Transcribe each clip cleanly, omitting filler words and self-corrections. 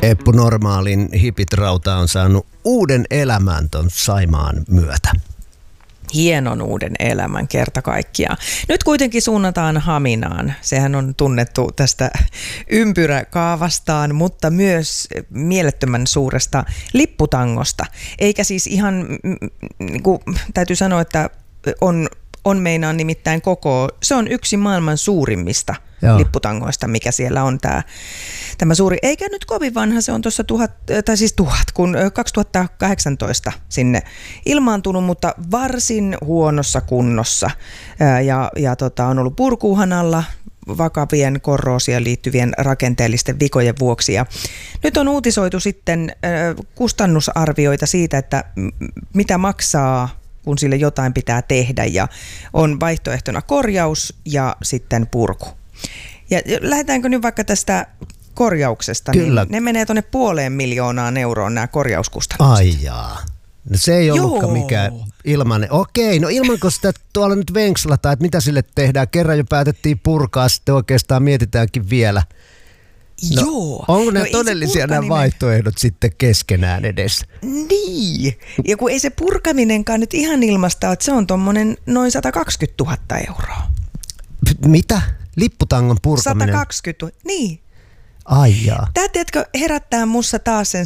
Eppu Normaalin Hipit-rauta on saanut uuden elämän ton Saimaan myötä. Hienon uuden elämän kerta kaikkiaan. Nyt kuitenkin suunnataan Haminaan. Sehän on tunnettu tästä ympyräkaavastaan, mutta myös mielettömän suuresta lipputangosta. Eikä siis ihan, niin kuin täytyy sanoa, että on meinaan nimittäin se on yksi maailman suurimmista lipputangoista, mikä siellä on tämä suuri. Eikä nyt kovin vanha, se on tuossa 2018 sinne ilmaantunut, mutta varsin huonossa kunnossa. On ollut purkuuhan alla vakavien korroosioon liittyvien rakenteellisten vikojen vuoksi. Ja nyt on uutisoitu sitten kustannusarvioita siitä, että mitä maksaa, kun sille jotain pitää tehdä, ja on vaihtoehtona korjaus ja sitten purku. Ja lähdetäänkö nyt vaikka tästä korjauksesta? Kyllä. Niin ne menee tuonne 500 000 euroon nämä korjauskustannukset. Ai jaa. No se ei ollutkaan mikään ilmanen. Okei, no ilmanko sitä tuolla nyt venkslataan, että mitä sille tehdään? Kerran jo päätettiin purkaa, sitten oikeastaan mietitäänkin vielä. No, Joo. Onko nämä todellisia nämä vaihtoehdot sitten keskenään edes? Niin. Ja kun ei se purkaminenkaan nyt ihan ilmasta ole, että se on tommonen noin 120 000 euroa. Mitä? Lipputangon purkaminen? 120 000, niin. Ai jaa. Tää, tiedätkö, herättää mussa taas sen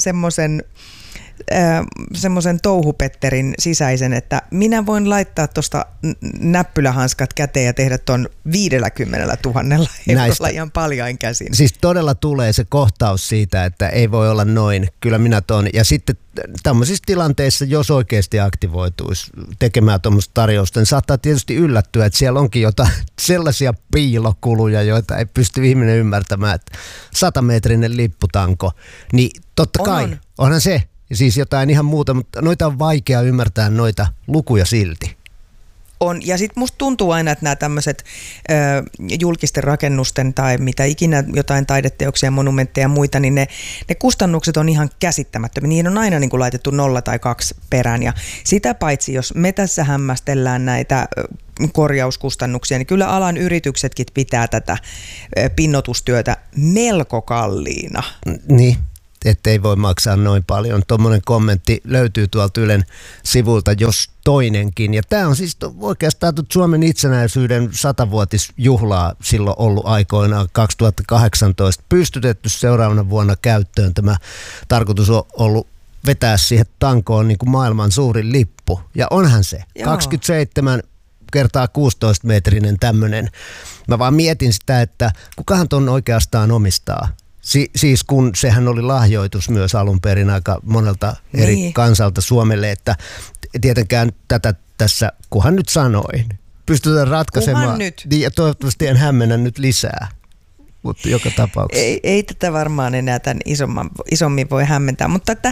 semmoisen touhupetterin sisäisen, että minä voin laittaa tuosta näppylähanskat käteen ja tehdä ton 50 000 eurolla ihan paljain käsin. Siis todella tulee se kohtaus siitä, että ei voi olla noin, kyllä minä ton. Ja sitten tämmöisissä tilanteissa, jos oikeasti aktivoituisi tekemään tuommoista tarjousta, niin saattaa tietysti yllättyä, että siellä onkin jotain sellaisia piilokuluja, joita ei pysty ihminen ymmärtämään, että 100-metrinen lipputanko, niin totta kai, onhan se. Siis jotain ihan muuta, mutta noita on vaikea ymmärtää noita lukuja silti. On, ja sitten musta tuntuu aina, että nämä tämmöiset julkisten rakennusten tai mitä ikinä jotain taideteoksia, monumentteja ja muita, niin ne kustannukset on ihan käsittämättömiä. Niihin on aina niin kuin laitettu 0 tai 2 perään, ja sitä paitsi, jos me tässä hämmästellään näitä korjauskustannuksia, niin kyllä alan yrityksetkin pitää tätä pinnotustyötä melko kalliina. Niin. Ettei voi maksaa noin paljon. Tuommoinen kommentti löytyy tuolta Ylen sivulta, jos toinenkin. Ja tämä on siis oikeastaan Suomen itsenäisyyden 100-vuotisjuhlaa silloin ollut aikoinaan 2018 pystytetty seuraavana vuonna käyttöön. Tämä tarkoitus on ollut vetää siihen tankoon niin kuin maailman suurin lippu. Ja onhan se. Joo. 27 kertaa 16-metrinen tämmöinen. Mä vaan mietin sitä, että kukahan ton oikeastaan omistaa. Siis kun sehän oli lahjoitus myös alun perin aika monelta eri kansalta Suomelle, että tietenkään tätä tässä, kunhan nyt sanoin, pystytään ratkaisemaan. Niin, ja toivottavasti en hämmennä nyt lisää, mutta joka tapauksessa. Ei tätä varmaan enää tämän isommin voi hämmentää, mutta että,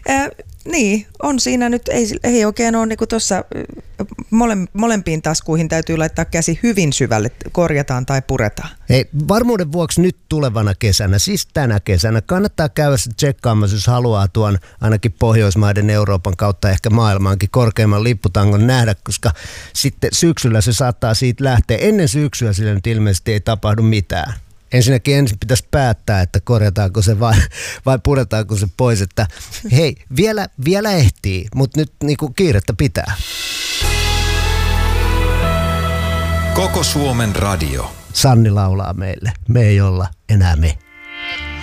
niin, on siinä nyt, ei oikein ole niin kuin tuossa molempiin taskuihin täytyy laittaa käsi hyvin syvälle, korjataan tai puretaan. Hei, varmuuden vuoksi nyt tulevana kesänä, siis tänä kesänä, kannattaa käydä se tsekkaamassa, jos haluaa tuon ainakin Pohjoismaiden, Euroopan kautta ehkä maailmaankin korkeimman lipputangon nähdä, koska sitten syksyllä se saattaa siitä lähteä. Ennen syksyä sillä nyt ilmeisesti ei tapahdu mitään. Ensinnäkin ensin pitäisi päättää, että korjataanko se vai puretaanko se pois. Että hei, vielä ehtii, mutta nyt niinku kiirettä pitää. Koko Suomen radio. Sanni laulaa meille. Me ei olla enää me.